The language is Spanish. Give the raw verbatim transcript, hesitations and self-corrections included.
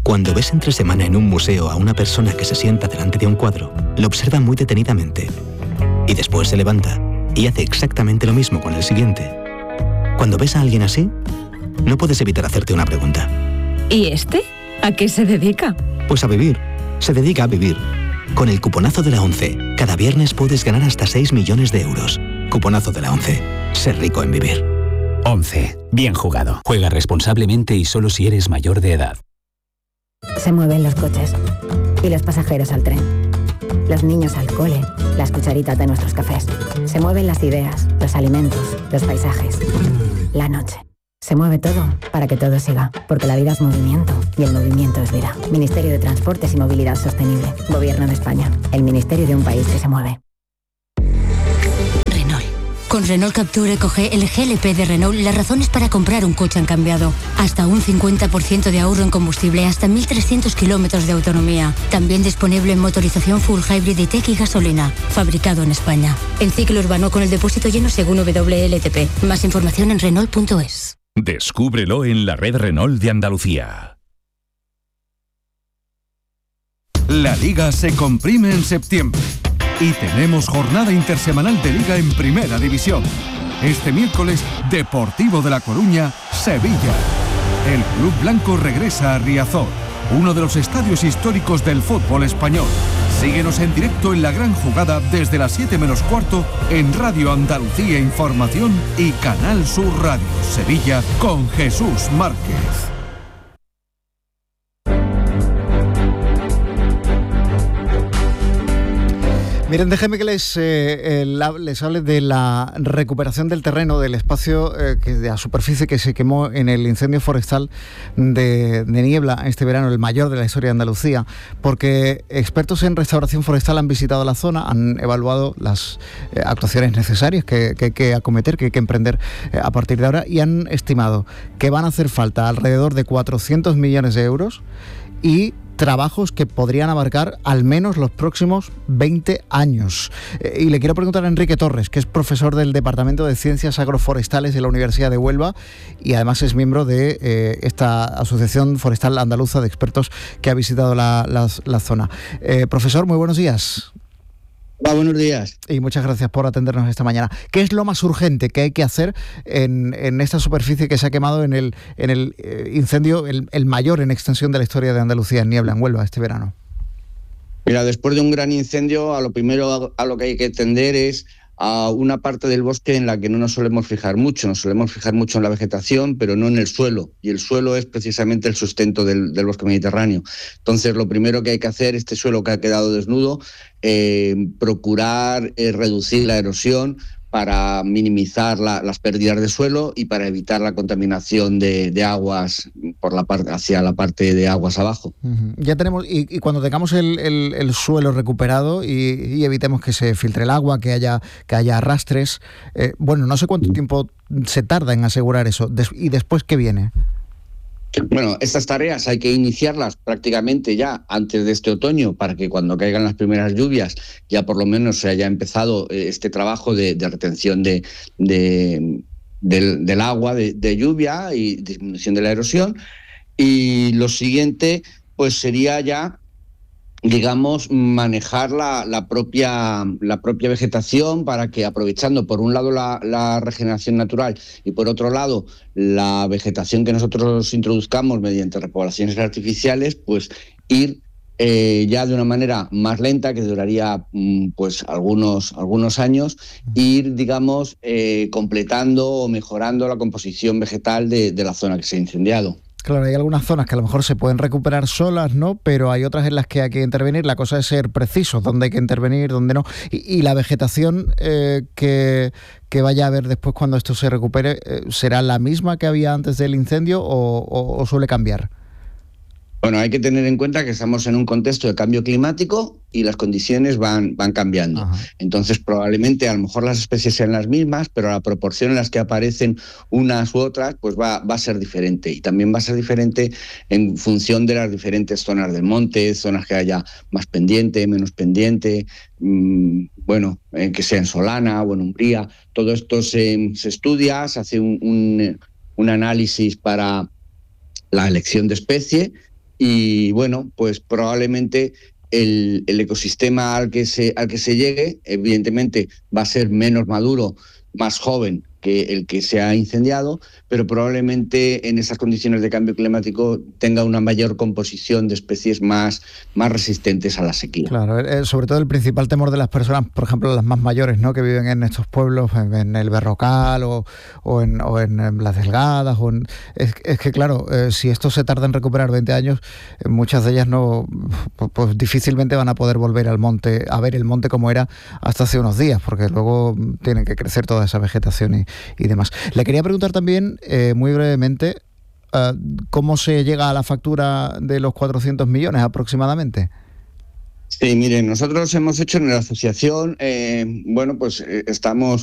Cuando ves entre semana en un museo a una persona que se sienta delante de un cuadro, lo observa muy detenidamente y después se levanta y hace exactamente lo mismo con el siguiente. Cuando ves a alguien así, no puedes evitar hacerte una pregunta. ¿Y este? ¿A qué se dedica? Pues a vivir. Se dedica a vivir. Con el cuponazo de la ONCE, cada viernes puedes ganar hasta seis millones de euros. Cuponazo de la ONCE. Ser rico en vivir. ONCE. Bien jugado. Juega responsablemente y solo si eres mayor de edad. Se mueven los coches y los pasajeros al tren. Los niños al cole, las cucharitas de nuestros cafés. Se mueven las ideas, los alimentos, los paisajes. La noche. Se mueve todo para que todo siga, porque la vida es movimiento y el movimiento es vida. Ministerio de Transportes y Movilidad Sostenible. Gobierno de España. El ministerio de un país que se mueve. Renault. Con Renault Captur Eco G, el G L P de Renault, las razones para comprar un coche han cambiado. Hasta un cincuenta por ciento de ahorro en combustible, hasta mil trescientos kilómetros de autonomía. También disponible en motorización full hybrid y tech y gasolina. Fabricado en España. En ciclo urbano con el depósito lleno según W L T P. Más información en Renault punto es. Descúbrelo en la red Renault de Andalucía. La Liga se comprime en septiembre y tenemos jornada intersemanal de Liga en Primera División. Este miércoles, Deportivo de La Coruña, Sevilla. El Club Blanco regresa a Riazor, uno de los estadios históricos del fútbol español. Síguenos en directo en La Gran Jugada desde las siete menos cuarto en Radio Andalucía Información y Canal Sur Radio Sevilla con Jesús Márquez. Miren, déjenme que les, eh, les hable de la recuperación del terreno, del espacio, eh, que, de la superficie que se quemó en el incendio forestal de, de Niebla este verano, el mayor de la historia de Andalucía, porque expertos en restauración forestal han visitado la zona, han evaluado las eh, actuaciones necesarias que, que hay que acometer, que hay que emprender eh, a partir de ahora, y han estimado que van a hacer falta alrededor de cuatrocientos millones de euros y trabajos que podrían abarcar al menos los próximos veinte años. Eh, y le quiero preguntar a Enrique Torres, que es profesor del Departamento de Ciencias Agroforestales de la Universidad de Huelva y además es miembro de eh, esta Asociación Forestal Andaluza de Expertos que ha visitado la, la, la zona. Eh, profesor, muy buenos días. Hola, buenos días. Y muchas gracias por atendernos esta mañana. ¿Qué es lo más urgente que hay que hacer en, en esta superficie que se ha quemado en el, en el eh, incendio, el, el mayor en extensión de la historia de Andalucía, en Niebla, en Huelva, este verano? Mira, después de un gran incendio, a lo primero a lo que hay que tender es a una parte del bosque en la que no nos solemos fijar mucho. Nos solemos fijar mucho en la vegetación, pero no en el suelo. Y el suelo es precisamente el sustento del, del bosque mediterráneo. Entonces, lo primero que hay que hacer, este suelo que ha quedado desnudo, eh, procurar eh, reducir la erosión para minimizar la, las pérdidas de suelo y para evitar la contaminación de, de aguas por la parte hacia la parte de aguas abajo. Uh-huh. Ya tenemos, y, y cuando tengamos el, el, el suelo recuperado y, y evitemos que se filtre el agua, que haya, que haya arrastres, eh, bueno, no sé cuánto tiempo se tarda en asegurar eso. Des, ¿Y después qué viene? Bueno, estas tareas hay que iniciarlas prácticamente ya antes de este otoño para que cuando caigan las primeras lluvias ya por lo menos se haya empezado este trabajo de, de retención de, de, del, del agua de, de lluvia y disminución de la erosión. Y lo siguiente pues sería ya, digamos, manejar la, la, propia, la propia vegetación para que, aprovechando por un lado la, la regeneración natural y por otro lado la vegetación que nosotros introduzcamos mediante repoblaciones artificiales, pues ir eh, ya de una manera más lenta, que duraría pues algunos, algunos años, ir, digamos, eh, completando o mejorando la composición vegetal de, de la zona que se ha incendiado. Claro, hay algunas zonas que a lo mejor se pueden recuperar solas, ¿no? Pero hay otras en las que hay que intervenir. La cosa es ser precisos, dónde hay que intervenir, dónde no. Y, y la vegetación eh, que, que vaya a haber después cuando esto se recupere, eh, ¿será la misma que había antes del incendio o, o, o suele cambiar? Bueno, hay que tener en cuenta que estamos en un contexto de cambio climático y las condiciones van, van cambiando. Ajá. Entonces, probablemente a lo mejor las especies sean las mismas, pero la proporción en las que aparecen unas u otras pues va, va a ser diferente. Y también va a ser diferente en función de las diferentes zonas del monte, zonas que haya más pendiente, menos pendiente, mmm, bueno, eh, que sea en solana o en umbría. Todo esto se, se estudia, se hace un, un, un análisis para la elección de especie. y bueno, pues probablemente el, el ecosistema al que se, al que se llegue, evidentemente va a ser menos maduro, más joven que el que se ha incendiado, pero probablemente en esas condiciones de cambio climático tenga una mayor composición de especies más, más resistentes a la sequía. Claro, eh, sobre todo el principal temor de las personas, por ejemplo, las más mayores, ¿no?, que viven en estos pueblos, en, en el Berrocal o, o, en, o en, en Las Delgadas, o en, es, es que claro, eh, si esto se tarda en recuperar veinte años, eh, muchas de ellas no, pues, pues difícilmente van a poder volver al monte, a ver el monte como era hasta hace unos días, porque luego tienen que crecer toda esa vegetación y y demás. Le quería preguntar también, eh, muy brevemente, uh, ¿cómo se llega a la factura de los cuatrocientos millones aproximadamente? Sí, miren, nosotros hemos hecho en la asociación, eh, bueno, pues eh, estamos